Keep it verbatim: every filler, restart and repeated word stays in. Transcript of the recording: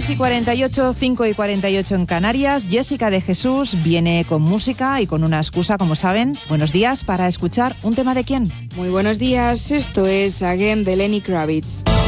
seis y cuarenta y ocho, cinco y cuarenta y ocho en Canarias. Jessica de Jesús viene con música y con una excusa, como saben. Buenos días para escuchar un tema de quién. Muy buenos días, esto es Again de Lenny Kravitz.